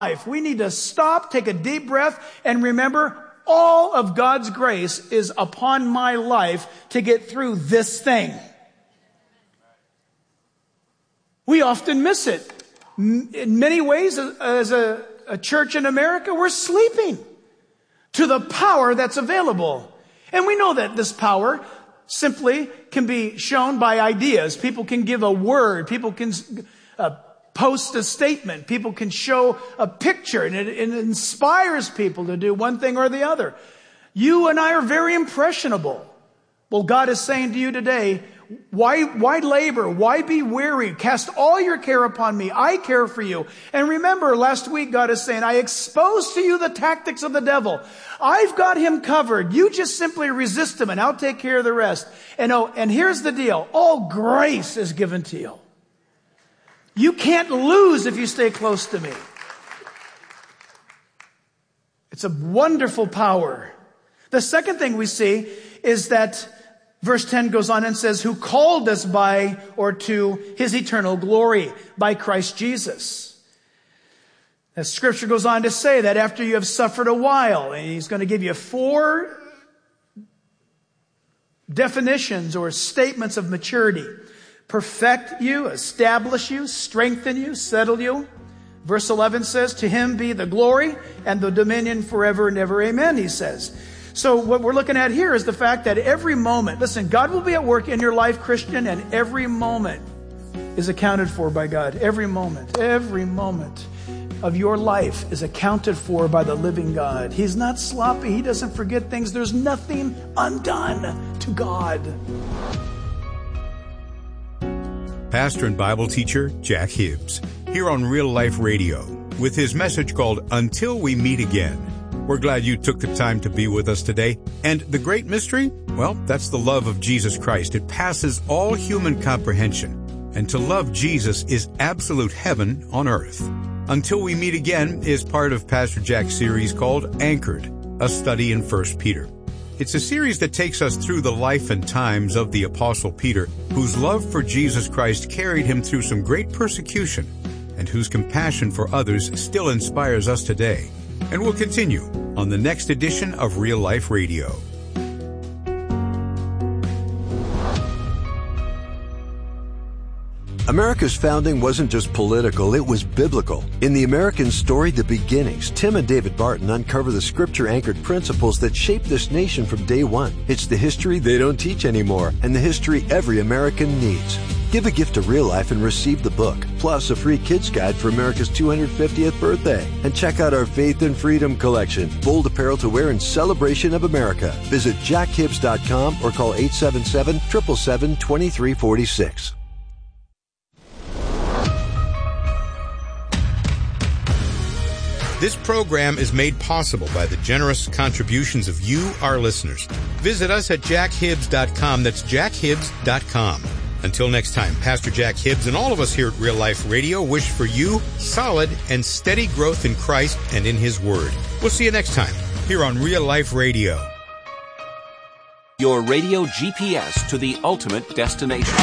life. We need to stop, take a deep breath, and remember all of God's grace is upon my life to get through this thing. We often miss it. In many ways, as a church in America, we're sleeping to the power that's available. And we know that this power simply can be shown by ideas. People can give a word. People can post a statement. People can show a picture, and it inspires people to do one thing or the other. You and I are very impressionable. Well, God is saying to you today, why labor? Why be weary? Cast all your care upon me. I care for you. And remember, last week God is saying, I expose to you the tactics of the devil. I've got him covered. You just simply resist him and I'll take care of the rest. And here's the deal. All grace is given to you. You can't lose if you stay close to me. It's a wonderful power. The second thing we see is that verse 10 goes on and says, who called us by or to his eternal glory by Christ Jesus. As scripture goes on to say that after you have suffered a while, and he's going to give you 4 definitions or statements of maturity. Perfect you, establish you, strengthen you, settle you. Verse 11 says, to him be the glory and the dominion forever and ever. Amen, he says. So what we're looking at here is the fact that every moment, listen, God will be at work in your life, Christian, and every moment is accounted for by God. Every moment of your life is accounted for by the living God. He's not sloppy. He doesn't forget things. There's nothing undone to God. Pastor and Bible teacher Jack Hibbs, here on Real Life Radio, with his message called Until We Meet Again. We're glad you took the time to be with us today. And the great mystery? Well, that's the love of Jesus Christ. It passes all human comprehension. And to love Jesus is absolute heaven on earth. Until We Meet Again is part of Pastor Jack's series called Anchored, a study in 1 Peter. It's a series that takes us through the life and times of the Apostle Peter, whose love for Jesus Christ carried him through some great persecution, and whose compassion for others still inspires us today. And we'll continue on the next edition of Real Life Radio. America's founding wasn't just political, it was biblical. In the American story, The Beginnings, Tim and David Barton uncover the scripture-anchored principles that shaped this nation from day one. It's the history they don't teach anymore, and the history every American needs. Give a gift to Real Life and receive the book, plus a free kids guide for America's 250th birthday. And check out our Faith and Freedom collection, bold apparel to wear in celebration of America. Visit jackhibbs.com or call 877-777-2346. This program is made possible by the generous contributions of you, our listeners. Visit us at jackhibbs.com. That's jackhibbs.com. Until next time, Pastor Jack Hibbs and all of us here at Real Life Radio wish for you solid and steady growth in Christ and in His Word. We'll see you next time here on Real Life Radio. Your radio GPS to the ultimate destination.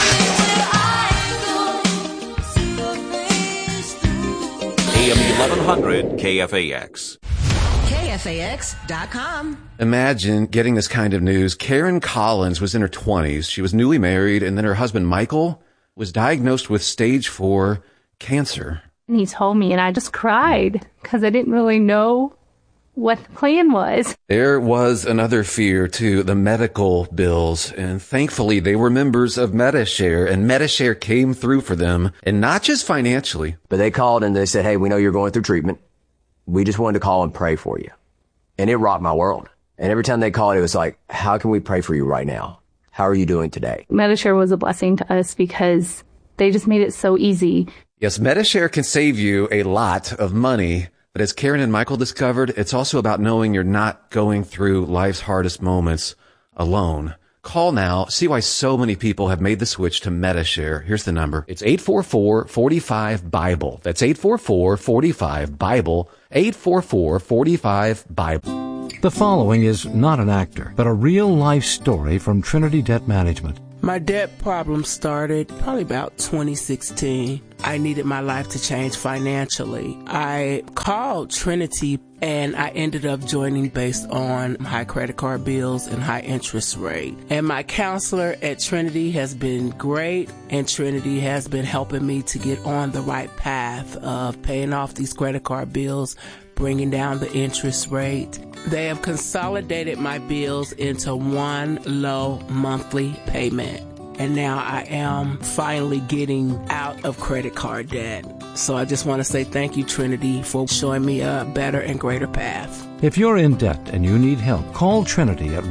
AM 1100 KFAX. KFAX.com. Imagine getting this kind of news. Karen Collins was in her 20s. She was newly married, and then her husband, Michael, was diagnosed with stage 4 cancer. And he told me, and I just cried because I didn't really know what the plan was. There was another fear, too, the medical bills. And thankfully, they were members of Medi-Share, and Medi-Share came through for them, and not just financially. But they called and they said, hey, we know you're going through treatment. We just wanted to call and pray for you. And it rocked my world. And every time they called, it was like, how can we pray for you right now? How are you doing today? Medi-Share was a blessing to us because they just made it so easy. Yes, Medi-Share can save you a lot of money. But as Karen and Michael discovered, it's also about knowing you're not going through life's hardest moments alone. Call now. See why so many people have made the switch to Medi-Share. Here's the number. It's 844-45-BIBLE. That's 844-45-BIBLE. 844-45-BIBLE. The following is not an actor, but a real-life story from Trinity Debt Management. My debt problem started probably about 2016. I needed my life to change financially. I called Trinity and I ended up joining based on high credit card bills and high interest rate. And my counselor at Trinity has been great, and Trinity has been helping me to get on the right path of paying off these credit card bills, bringing down the interest rate. They have consolidated my bills into one low monthly payment. And now I am finally getting out of credit card debt. So I just want to say thank you, Trinity, for showing me a better and greater path. If you're in debt and you need help, call Trinity at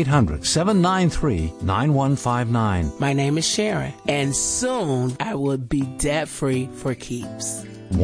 1-800-793-9159. My name is Sharon, and soon I will be debt-free for keeps.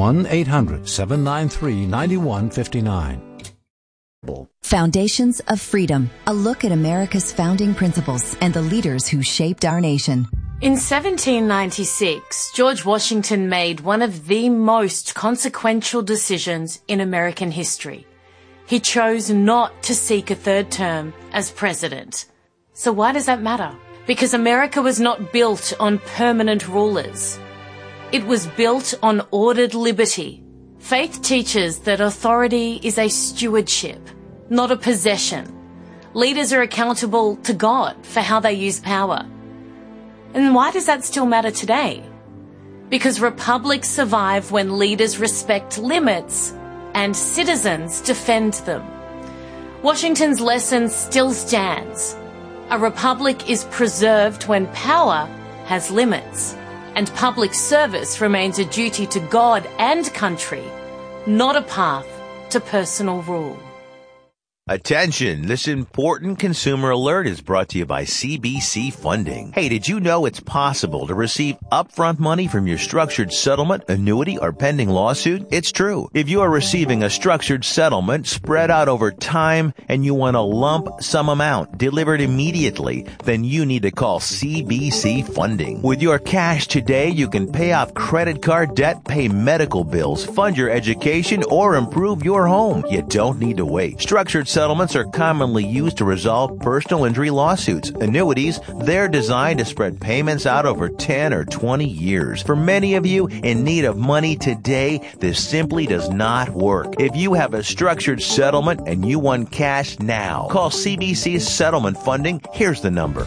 1-800-793-9159. Foundations of Freedom, a look at America's founding principles and the leaders who shaped our nation. In 1796, George Washington made one of the most consequential decisions in American history. He chose not to seek a third term as president. So why does that matter? Because America was not built on permanent rulers. It was built on ordered liberty. Faith teaches that authority is a stewardship, not a possession. Leaders are accountable to God for how they use power. And why does that still matter today? Because republics survive when leaders respect limits and citizens defend them. Washington's lesson still stands. A republic is preserved when power has limits, and public service remains a duty to God and country, not a path to personal rule. Attention, this important consumer alert is brought to you by CBC Funding. Hey, did you know it's possible to receive upfront money from your structured settlement, annuity, or pending lawsuit? It's true. If you are receiving a structured settlement spread out over time and you want a lump sum amount delivered immediately, then you need to call CBC Funding. With your cash today, you can pay off credit card debt, pay medical bills, fund your education, or improve your home. You don't need to wait. Structured settlements are commonly used to resolve personal injury lawsuits. Annuities, they're designed to spread payments out over 10 or 20 years. For many of you in need of money today, this simply does not work. If you have a structured settlement and you want cash now, call CBC's Settlement Funding. Here's the number.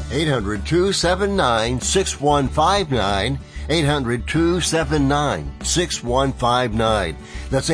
800-279-6159. 800-279-6159. That's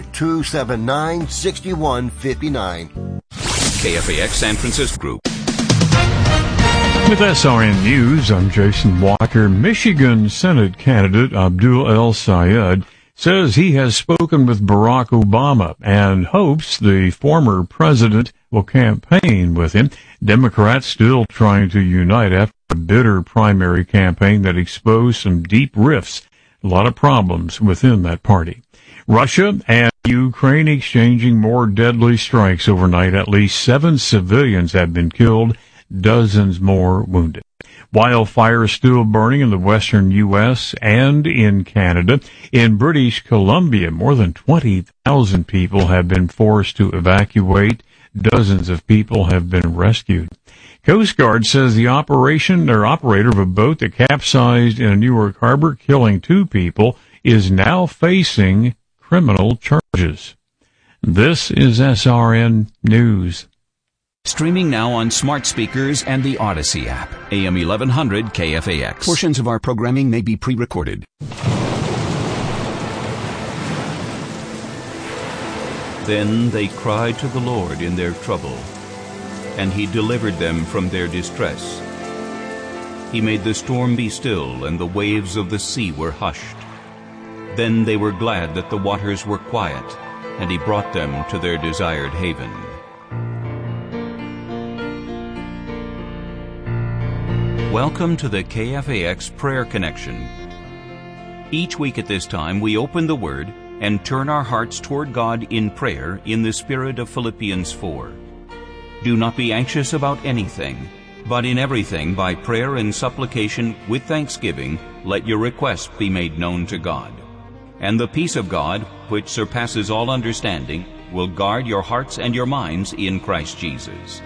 800-279-6159. KFAX San Francisco Group. With SRN News, I'm Jason Walker. Michigan Senate candidate Abdul El Sayed says he has spoken with Barack Obama and hopes the former president will campaign with him. Democrats still trying to unite after a bitter primary campaign that exposed some deep rifts, a lot of problems within that party. Russia and Ukraine exchanging more deadly strikes overnight. At least 7 civilians have been killed, dozens more wounded. Wildfires still burning in the western U.S. and in Canada. In British Columbia, more than 20,000 people have been forced to evacuate. Dozens of people have been rescued. Coast Guard says the operator of a boat that capsized in a Newark harbor, killing 2 people, is now facing criminal charges. This is SRN News. Streaming now on smart speakers and the Odyssey app. AM 1100 KFAX. Portions of our programming may be pre-recorded. Then they cried to the Lord in their trouble, and he delivered them from their distress. He made the storm be still, and the waves of the sea were hushed. Then they were glad that the waters were quiet, and he brought them to their desired haven. Welcome to the KFAX Prayer Connection. Each week at this time, we open the Word and turn our hearts toward God in prayer in the spirit of Philippians 4. Do not be anxious about anything, but in everything by prayer and supplication with thanksgiving, let your requests be made known to God. And the peace of God, which surpasses all understanding, will guard your hearts and your minds in Christ Jesus.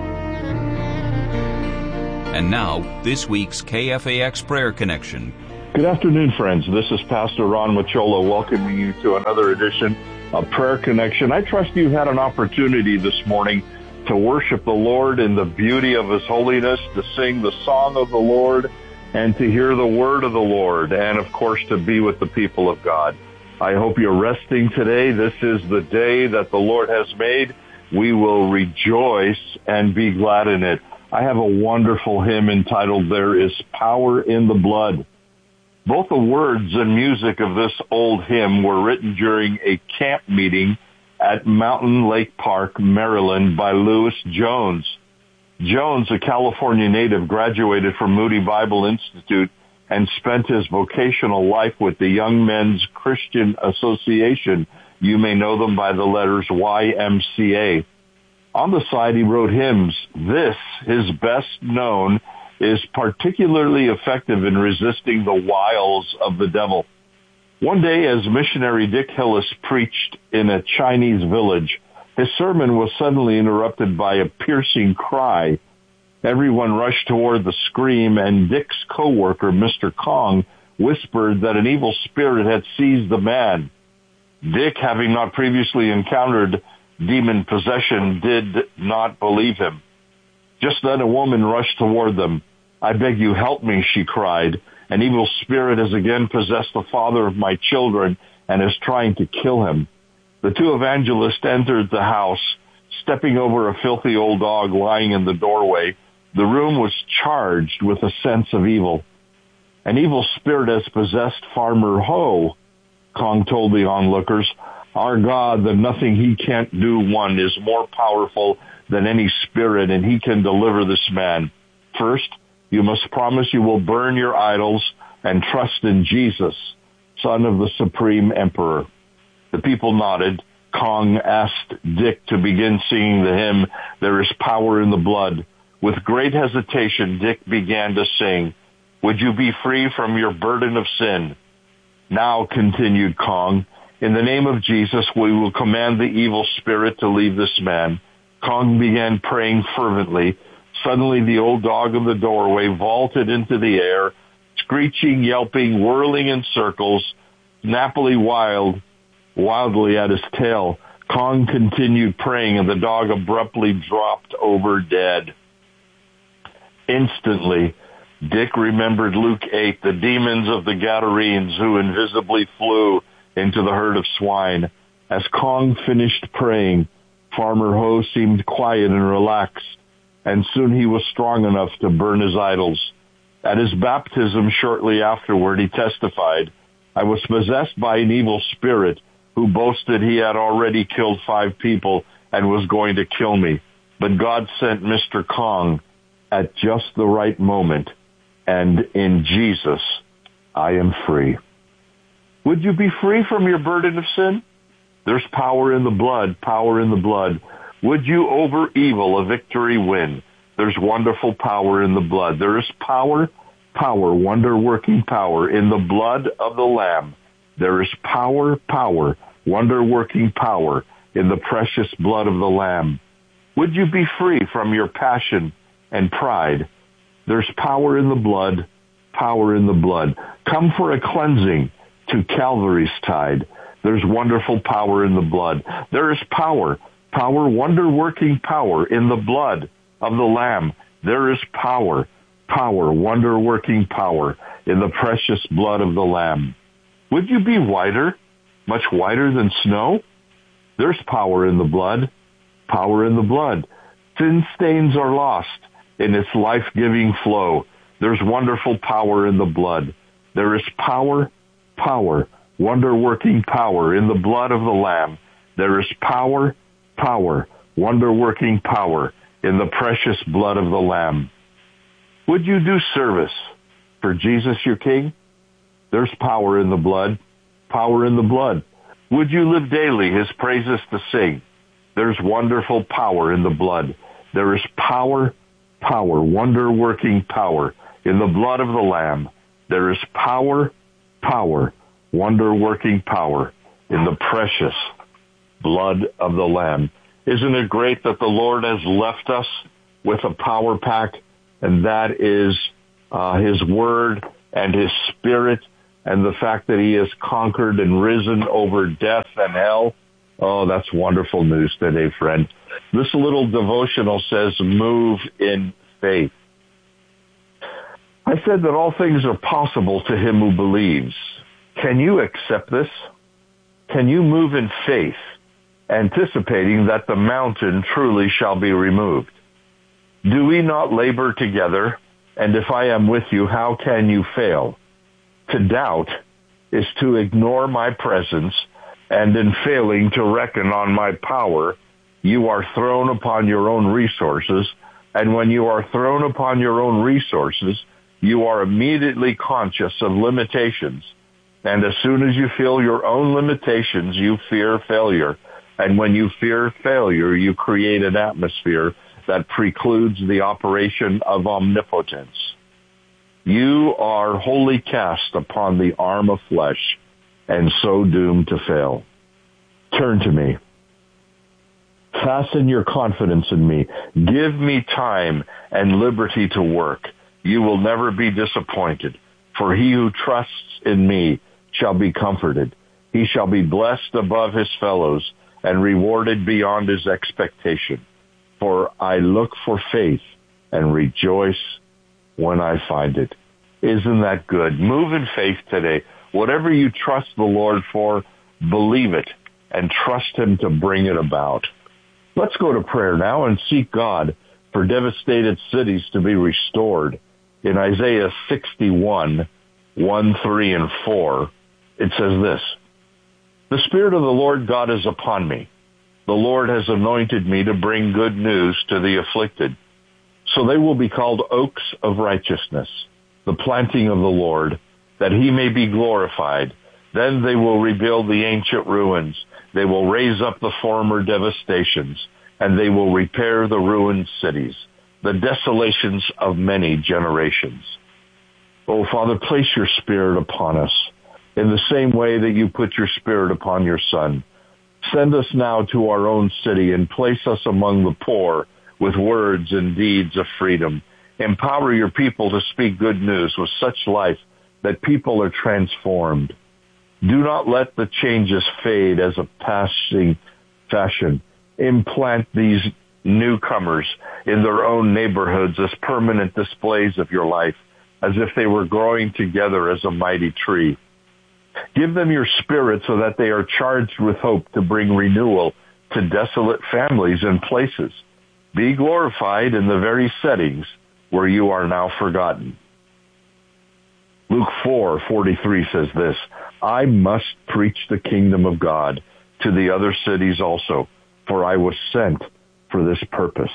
And now, this week's KFAX Prayer Connection. Good afternoon, friends. This is Pastor Ron Machola welcoming you to another edition of Prayer Connection. I trust you've had an opportunity this morning to worship the Lord in the beauty of His holiness, to sing the song of the Lord, and to hear the word of the Lord, and of course to be with the people of God. I hope you're resting today. This is the day that the Lord has made. We will rejoice and be glad in it. I have a wonderful hymn entitled, There is Power in the Blood. Both the words and music of this old hymn were written during a camp meeting at Mountain Lake Park, Maryland, by Lewis Jones. Jones, a California native, graduated from Moody Bible Institute and spent his vocational life with the Young Men's Christian Association. You may know them by the letters YMCA. On the side, he wrote hymns. This, his best known, is particularly effective in resisting the wiles of the devil. One day, as missionary Dick Hillis preached in a Chinese village, his sermon was suddenly interrupted by a piercing cry. Everyone rushed toward the scream, and Dick's co-worker, Mr. Kong, whispered that an evil spirit had seized the man. Dick, having not previously encountered demon possession, did not believe him. Just then a woman rushed toward them. I beg you, help me, she cried. An evil spirit has again possessed the father of my children and is trying to kill him. The two evangelists entered the house, stepping over a filthy old dog lying in the doorway. The room was charged with a sense of evil. An evil spirit has possessed Farmer Ho, Kong told the onlookers. Our God, the nothing he can't do one, is more powerful than any spirit, and he can deliver this man. First, you must promise you will burn your idols and trust in Jesus, Son of the Supreme Emperor. The people nodded. Kong asked Dick to begin singing the hymn, There is Power in the Blood. With great hesitation, Dick began to sing, Would you be free from your burden of sin? Now, continued Kong, in the name of Jesus, we will command the evil spirit to leave this man. Kong began praying fervently. Suddenly, the old dog in the doorway vaulted into the air, screeching, yelping, whirling in circles, snappily wildly at his tail. Kong continued praying, and the dog abruptly dropped over dead. Instantly, Dick remembered Luke 8, the demons of the Gadarenes who invisibly flew into the herd of swine. As Kong finished praying, Farmer Ho seemed quiet and relaxed, and soon he was strong enough to burn his idols. At his baptism shortly afterward, he testified, I was possessed by an evil spirit who boasted he had already killed 5 people and was going to kill me. But God sent Mr. Kong at just the right moment, and in Jesus, I am free. Would you be free from your burden of sin? There's power in the blood, power in the blood. Would you over evil a victory win? There's wonderful power in the blood. There is power, wonder-working power in the blood of the Lamb. There is power, wonder-working power in the precious blood of the Lamb. Would you be free from your passion and pride? There's power in the blood, power in the blood. Come for a cleansing to Calvary's tide. There's wonderful power in the blood. There is power, wonder-working power in the blood of the Lamb. There is power, wonder-working power in the precious blood of the Lamb. Would you be whiter, much whiter than snow? There's power in the blood, power in the blood. Sin stains are lost in its life-giving flow. There's wonderful power in the blood. There is power, wonder-working power in the blood of the Lamb. There is power, wonder-working power in the precious blood of the Lamb. Would you do service for Jesus your King? There's power in the blood, power in the blood. Would you live daily his praises to sing? There's wonderful power in the blood. There is power, wonder-working power in the blood of the Lamb. There is power, wonder-working power in the precious blood of the Lamb. Isn't it great that the Lord has left us with a power pack, and that is His Word and his spirit and the fact that he has conquered and risen over death and hell. Oh, that's wonderful news today, friend. This little devotional says, move in faith. I said that all things are possible to him who believes. Can you accept this? Can you move in faith, anticipating that the mountain truly shall be removed? Do we not labor together? And if I am with you, how can you fail? To doubt is to ignore my presence, and in failing to reckon on my power, you are thrown upon your own resources. And when you are thrown upon your own resources, you are immediately conscious of limitations. And as soon as you feel your own limitations, you fear failure. And when you fear failure, you create an atmosphere that precludes the operation of omnipotence. You are wholly cast upon the arm of flesh and so doomed to fail. Turn to me. Fasten your confidence in me. Give me time and liberty to work. You will never be disappointed, for he who trusts in me shall be comforted. He shall be blessed above his fellows and rewarded beyond his expectation. For I look for faith and rejoice when I find it. Isn't that good? Move in faith today. Whatever you trust the Lord for, believe it and trust him to bring it about. Let's go to prayer now and seek God for devastated cities to be restored. In Isaiah 61, 1, 3, and 4, it says this, the Spirit of the Lord God is upon me. The Lord has anointed me to bring good news to the afflicted. So they will be called oaks of righteousness, the planting of the Lord, that he may be glorified. Then they will rebuild the ancient ruins. They will raise up the former devastations, and they will repair the ruined cities, the desolations of many generations. Oh, Father, place your Spirit upon us in the same way that you put your Spirit upon your Son. Send us now to our own city and place us among the poor with words and deeds of freedom. Empower your people to speak good news with such life that people are transformed. Do not let the changes fade as a passing fashion. Implant these newcomers in their own neighborhoods as permanent displays of your life, as if they were growing together as a mighty tree. Give them your Spirit so that they are charged with hope to bring renewal to desolate families and places. Be glorified in the very settings where you are now forgotten. Luke 4:43 says this, I must preach the kingdom of God to the other cities also, for I was sent for this purpose.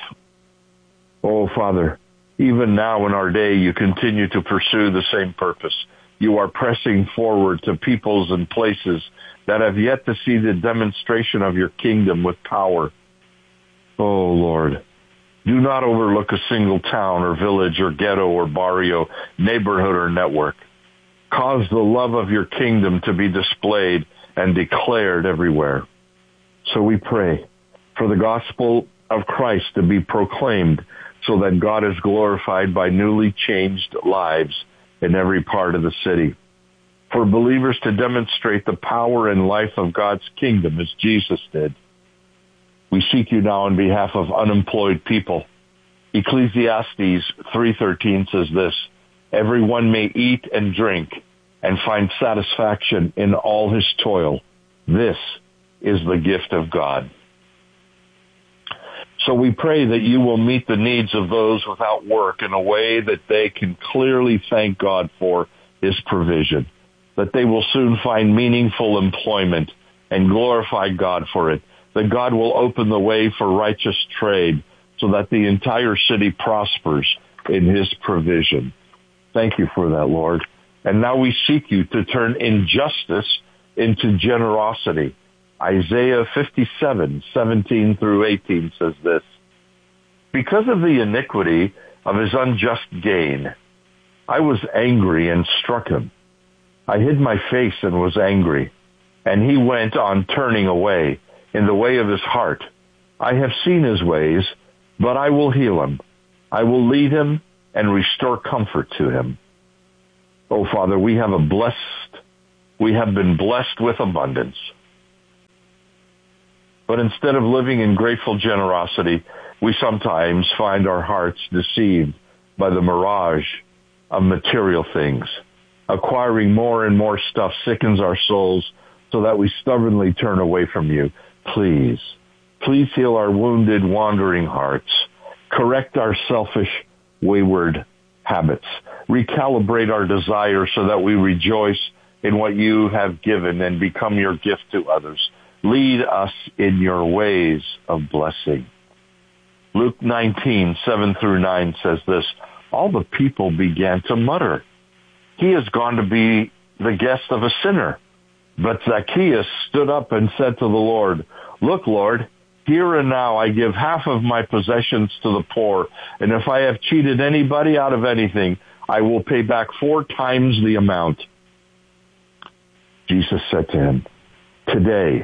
Oh, Father, even now in our day, you continue to pursue the same purpose. You are pressing forward to peoples and places that have yet to see the demonstration of your kingdom with power. Oh, Lord, do not overlook a single town or village or ghetto or barrio, neighborhood or network. Cause the love of your kingdom to be displayed and declared everywhere. So we pray for the gospel of Christ to be proclaimed so that God is glorified by newly changed lives in every part of the city. For believers to demonstrate the power and life of God's kingdom as Jesus did. We seek you now on behalf of unemployed people. Ecclesiastes 3:13 says this, everyone may eat and drink and find satisfaction in all his toil. This is the gift of God. So we pray that you will meet the needs of those without work in a way that they can clearly thank God for his provision, that they will soon find meaningful employment and glorify God for it, that God will open the way for righteous trade so that the entire city prospers in his provision. Thank you for that, Lord. And now we seek you to turn injustice into generosity. Isaiah 57:17 through 18 says this, because of the iniquity of his unjust gain, I was angry and struck him. I hid my face and was angry, and he went on turning away in the way of his heart. I have seen his ways, but I will heal him. I will lead him and restore comfort to him. Oh, Father, we have been blessed with abundance. But instead of living in grateful generosity, we sometimes find our hearts deceived by the mirage of material things. Acquiring more and more stuff sickens our souls so that we stubbornly turn away from you. Please heal our wounded, wandering hearts. Correct our selfish, wayward habits. Recalibrate our desires so that we rejoice in what you have given and become your gift to others. Lead us in your ways of blessing. Luke 19:7-9 says this, all the people began to mutter, he has gone to be the guest of a sinner. But Zacchaeus stood up and said to the Lord, look, Lord, here and now I give half of my possessions to the poor, and if I have cheated anybody out of anything, I will pay back 4 times the amount. Jesus said to him, today,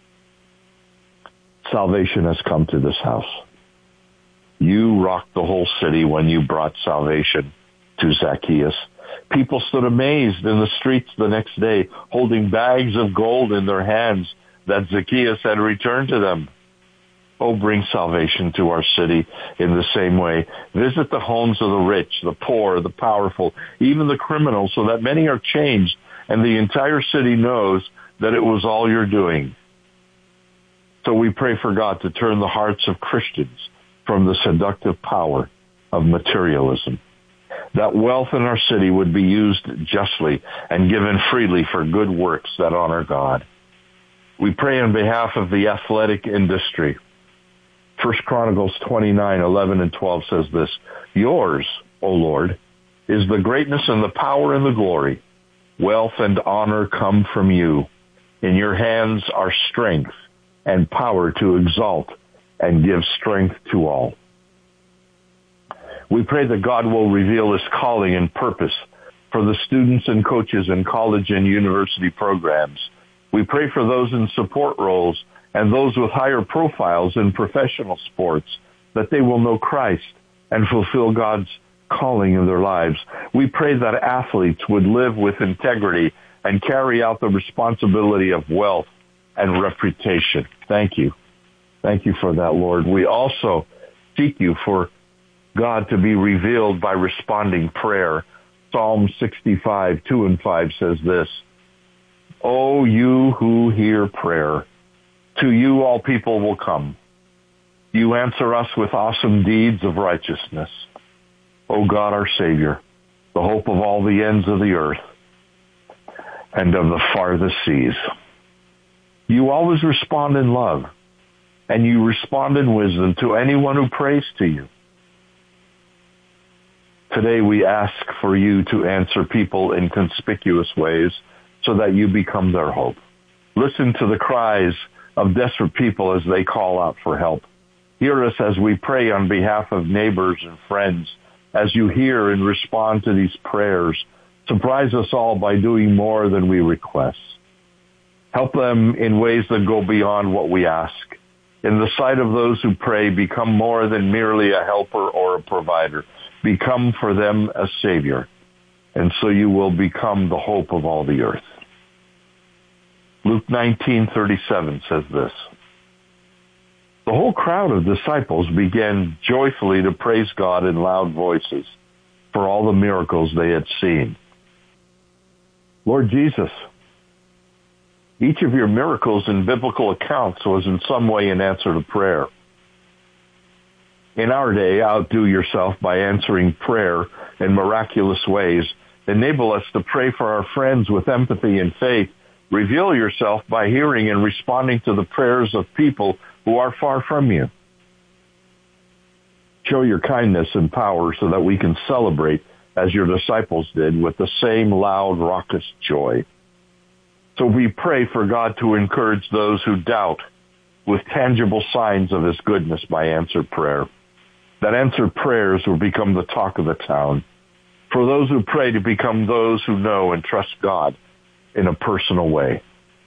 salvation has come to this house. You rocked the whole city when you brought salvation to Zacchaeus. People stood amazed in the streets the next day, holding bags of gold in their hands that Zacchaeus had returned to them. Oh, bring salvation to our city in the same way. Visit the homes of the rich, the poor, the powerful, even the criminals, so that many are changed and the entire city knows that it was all you're doing. So we pray for God to turn the hearts of Christians from the seductive power of materialism, that wealth in our city would be used justly and given freely for good works that honor God. We pray on behalf of the athletic industry. 1 Chronicles 29:11-12 says this, yours, O Lord, is the greatness and the power and the glory. Wealth and honor come from you. In your hands are strength and power to exalt and give strength to all. We pray that God will reveal his calling and purpose for the students and coaches in college and university programs. We pray for those in support roles and those with higher profiles in professional sports, that they will know Christ and fulfill God's calling in their lives. We pray that athletes would live with integrity and carry out the responsibility of wealth and reputation. Thank you. Thank you for that, Lord. We also seek you for God to be revealed by responding prayer. Psalm 65:2-5 says this, O you who hear prayer, to you all people will come. You answer us with awesome deeds of righteousness. O God, our Savior, the hope of all the ends of the earth and of the farthest seas. You always respond in love, and you respond in wisdom to anyone who prays to you. Today we ask for you to answer people in conspicuous ways so that you become their hope. Listen to the cries of desperate people as they call out for help. Hear us as we pray on behalf of neighbors and friends. As you hear and respond to these prayers, surprise us all by doing more than we request. Help them in ways that go beyond what we ask. In the sight of those who pray, become more than merely a helper or a provider. Become for them a Savior, and so you will become the hope of all the earth. Luke 19:37 says this, the whole crowd of disciples began joyfully to praise God in loud voices for all the miracles they had seen. Lord Jesus, each of your miracles in biblical accounts was in some way an answer to prayer. In our day, outdo yourself by answering prayer in miraculous ways. Enable us to pray for our friends with empathy and faith. Reveal yourself by hearing and responding to the prayers of people who are far from you. Show your kindness and power so that we can celebrate as your disciples did with the same loud, raucous joy. So we pray for God to encourage those who doubt with tangible signs of his goodness by answered prayer. That answered prayers will become the talk of the town. For those who pray to become those who know and trust God in a personal way.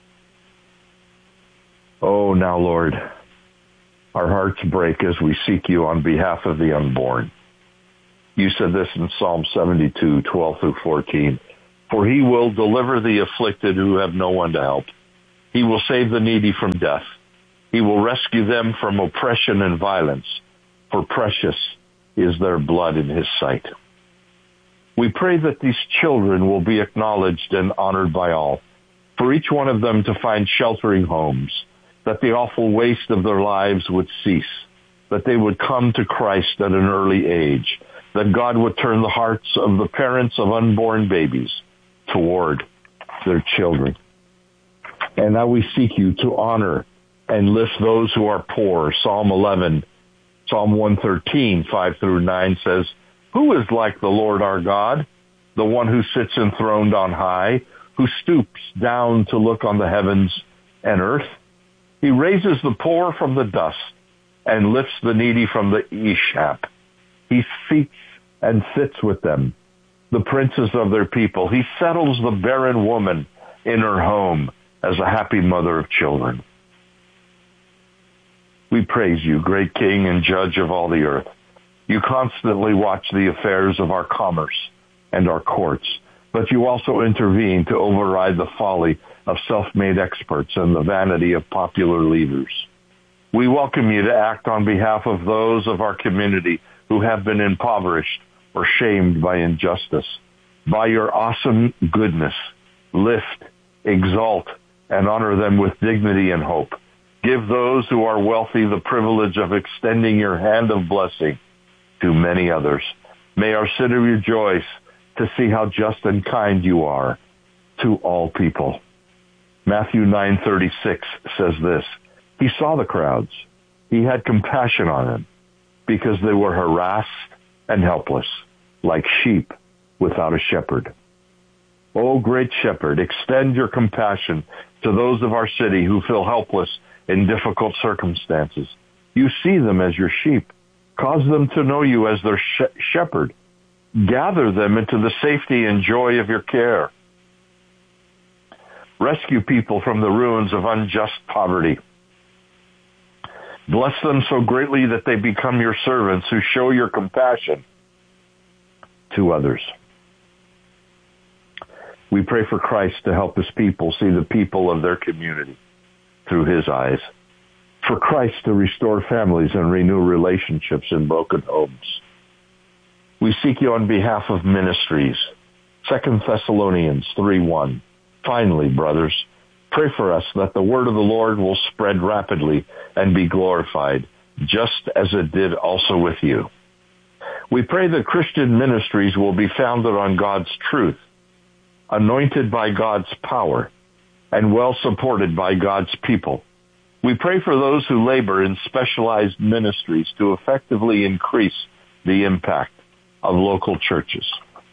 Oh, now, Lord, our hearts break as we seek you on behalf of the unborn. You said this in Psalm 72:12-14. for he will deliver the afflicted who have no one to help. He will save the needy from death. He will rescue them from oppression and violence, for precious is their blood in his sight. We pray that these children will be acknowledged and honored by all, for each one of them to find sheltering homes, that the awful waste of their lives would cease, that they would come to Christ at an early age, that God would turn the hearts of the parents of unborn babies toward their children. And now we seek you to honor and lift those who are poor. Psalm 113, 5 through 9 says, "Who is like the Lord our God, the one who sits enthroned on high, who stoops down to look on the heavens and earth? He raises the poor from the dust and lifts the needy from the Eshap. He seats and sits with them, the princes of their people. He settles the barren woman in her home as a happy mother of children." We praise you, great King and Judge of all the earth. You constantly watch the affairs of our commerce and our courts, but you also intervene to override the folly of self-made experts and the vanity of popular leaders. We welcome you to act on behalf of those of our community who have been impoverished or shamed by injustice. By your awesome goodness, lift, exalt, and honor them with dignity and hope. Give those who are wealthy the privilege of extending your hand of blessing to many others. May our city rejoice to see how just and kind you are to all people. Matthew 9:36 says this, "He saw the crowds. He had compassion on them because they were harassed and helpless, like sheep without a shepherd." O great shepherd, extend your compassion to those of our city who feel helpless in difficult circumstances. You see them as your sheep. Cause them to know you as their shepherd. Gather them into the safety and joy of your care. Rescue people from the ruins of unjust poverty. Bless them so greatly that they become your servants who show your compassion to others. We pray for Christ to help his people see the people of their community through his eyes. For Christ to restore families and renew relationships in broken homes. We seek you on behalf of ministries. 2 Thessalonians 3:1. Finally, brothers, pray for us that the word of the Lord will spread rapidly and be glorified, just as it did also with you. We pray that Christian ministries will be founded on God's truth, anointed by God's power, and well supported by God's people. We pray for those who labor in specialized ministries to effectively increase the impact of local churches.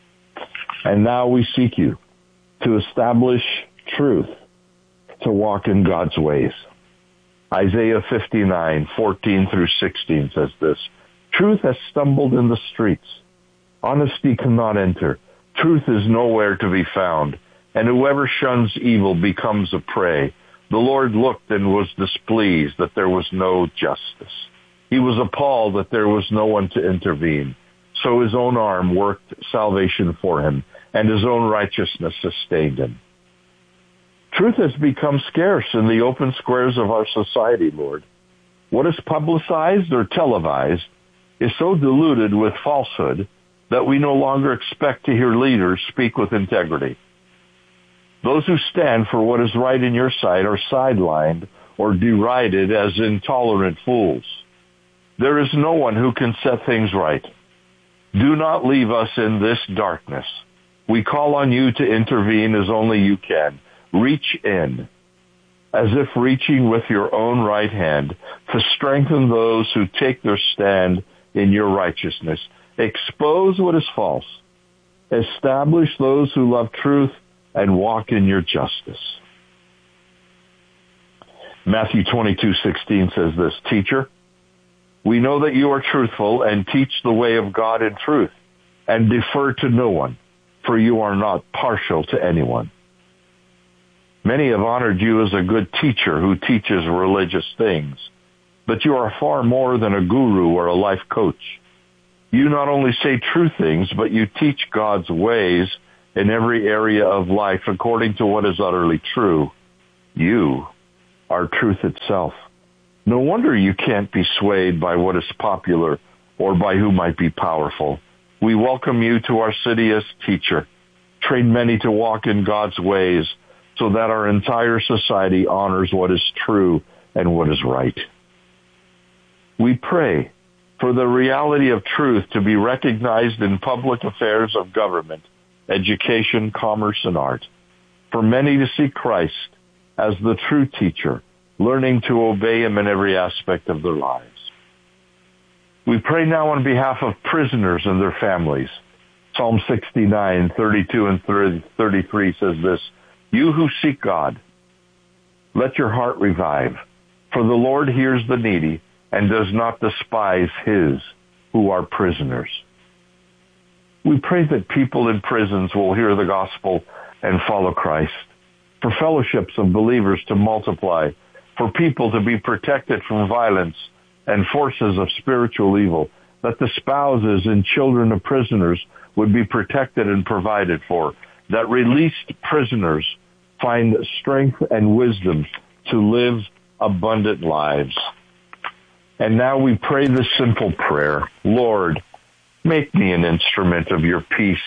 And now we seek you to establish truth, to walk in God's ways. Isaiah 59:14 through 16 says this, "Truth has stumbled in the streets. Honesty cannot enter. Truth is nowhere to be found, and whoever shuns evil becomes a prey. The Lord looked and was displeased that there was no justice. He was appalled that there was no one to intervene. So his own arm worked salvation for him, and his own righteousness sustained him." Truth has become scarce in the open squares of our society, Lord. What is publicized or televised is so diluted with falsehood that we no longer expect to hear leaders speak with integrity. Those who stand for what is right in your sight are sidelined or derided as intolerant fools. There is no one who can set things right. Do not leave us in this darkness. We call on you to intervene as only you can. Reach in, as if reaching with your own right hand, to strengthen those who take their stand in your righteousness. Expose what is false. Establish those who love truth and walk in your justice. Matthew 22:16 says this, "Teacher, we know that you are truthful and teach the way of God in truth, and defer to no one, for you are not partial to anyone." Many have honored you as a good teacher who teaches religious things, but you are far more than a guru or a life coach. You not only say true things, but you teach God's ways in every area of life according to what is utterly true. You are truth itself. No wonder you can't be swayed by what is popular or by who might be powerful. We welcome you to our city as teacher. Train many to walk in God's ways so that our entire society honors what is true and what is right. We pray for the reality of truth to be recognized in public affairs of government, education, commerce, and art. For many to see Christ as the true teacher, learning to obey him in every aspect of their lives. We pray now on behalf of prisoners and their families. Psalm 69, 32 and 33 says this, "You who seek God, let your heart revive, for the Lord hears the needy and does not despise his who are prisoners." We pray that people in prisons will hear the gospel and follow Christ, for fellowships of believers to multiply, for people to be protected from violence and forces of spiritual evil, that the spouses and children of prisoners would be protected and provided for, that released prisoners find strength and wisdom to live abundant lives. And now we pray this simple prayer, Lord, make me an instrument of your peace.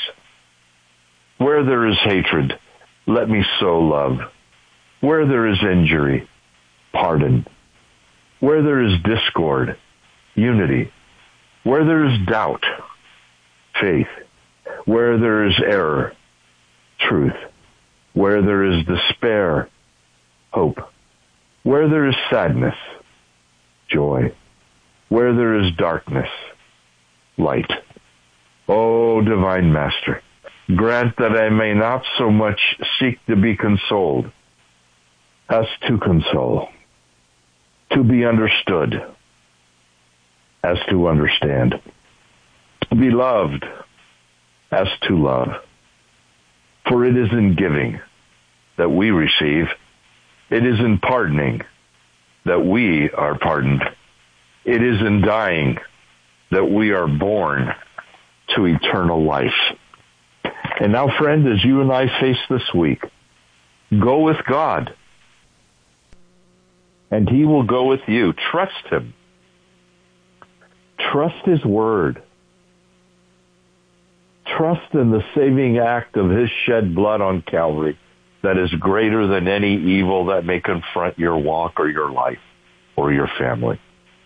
Where there is hatred, let me sow love. Where there is injury, pardon. Where there is discord, unity. Where there is doubt, faith. Where there is error, truth. Where there is despair, hope. Where there is sadness, joy. Where there is darkness, light. O divine Master, grant that I may not so much seek to be consoled as to console, to be understood as to understand, to be loved as to love. For it is in giving that we receive. It is in pardoning that we are pardoned. It is in dying that we are born to eternal life. And now, friend, as you and I face this week, go with God, and he will go with you. Trust him. Trust his word. Trust in the saving act of his shed blood on Calvary that is greater than any evil that may confront your walk or your life or your family.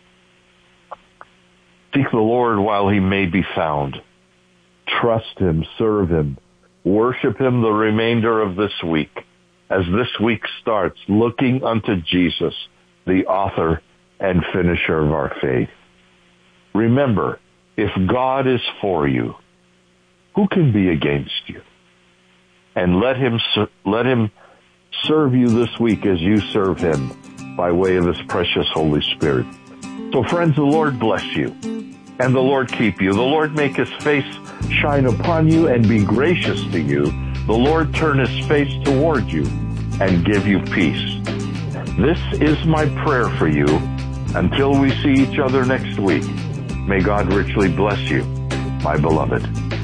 Seek the Lord while he may be found. Trust him, serve him, worship him the remainder of this week, as this week starts looking unto Jesus, the author and finisher of our faith. Remember, if God is for you, who can be against you? And let him serve you this week as you serve him by way of his precious Holy Spirit. So friends, the Lord bless you, and the Lord keep you. The Lord make his face shine upon you and be gracious to you. The Lord turn his face toward you and give you peace. This is my prayer for you until we see each other next week. May God richly bless you, my beloved.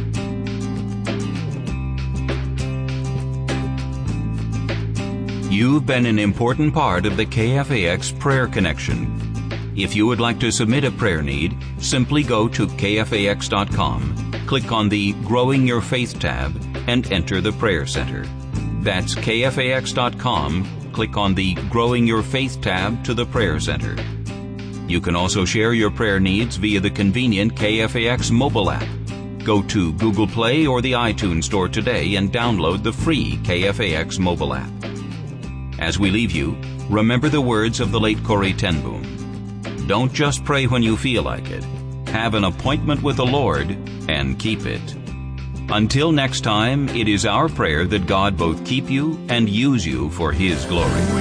You've been an important part of the KFAX Prayer Connection. If you would like to submit a prayer need, simply go to kfax.com, click on the Growing Your Faith tab, and enter the Prayer Center. That's kfax.com, click on the Growing Your Faith tab to the Prayer Center. You can also share your prayer needs via the convenient KFAX mobile app. Go to Google Play or the iTunes Store today and download the free KFAX mobile app. As we leave you, remember the words of the late Corrie ten Boom. Don't just pray when you feel like it. Have an appointment with the Lord and keep it. Until next time, it is our prayer that God both keep you and use you for his glory.